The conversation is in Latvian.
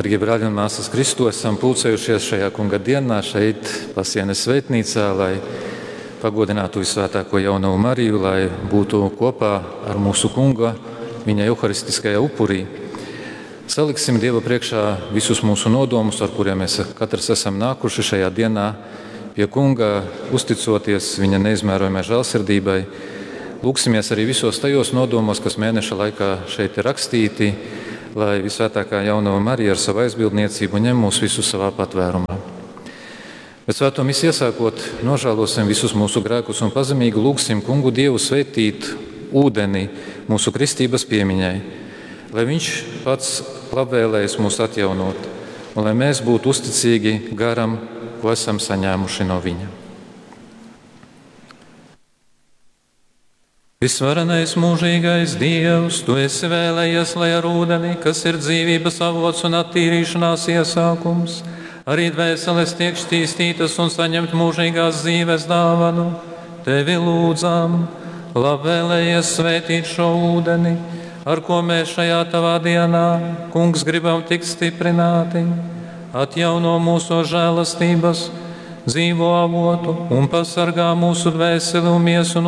Darbie brāļi un māsas Kristu, esam pulcējušies šajā Kunga dienā šeit, Pasienes svētnīcā, lai pagodinātu visvētāko jaunavu Mariju, lai būtu kopā ar mūsu Kunga viņa euharistiskajā upurī. Saliksim Dieva priekšā visus mūsu nodomus, ar kuriem mēs katrs esam nākuši šajā dienā pie Kunga, uzticoties viņa neizmērojamai žēlsirdībai. Lūksimies arī visos tajos nodomos, kas mēneša laikā šeit ir rakstīti, lai visvētākā jaunava Marija ar savu aizbildniecību ņem mūs visus savā patvērumā. Bet svēto misiju iesākot, nožēlosim visus mūsu grēkus un pazemīgi lūgsim Kungu Dievu svētīt ūdeni mūsu kristības piemiņai, lai Viņš pats labvēlējas mūs atjaunot un lai mēs būtu uzticīgi garam, ko esam saņēmuši no Viņa. Visvarenais mūžīgais Dievs, Tu esi vēlējies, lai ar ūdeni, kas ir dzīvības avots un attīrīšanās iesākums, arī dvēseles tiek šķīstītas un saņemt mūžīgās dzīves dāvanu. Tevi lūdzam, labvēlējies svētīt šo ūdeni, ar ko mēs šajā Tavā dienā, Kungs, gribam tikt stiprināti. Atjauno mūsu žēlastības dzīvo avotu un pasargā mūsu dvēseli un miesu